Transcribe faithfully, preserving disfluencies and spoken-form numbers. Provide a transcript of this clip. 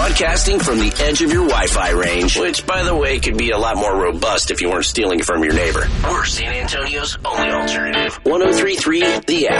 Broadcasting from the edge of your Wi-Fi range, which, by the way, could be a lot more robust if you weren't stealing it from your neighbor. We're San Antonio's only alternative. one oh three point three The App.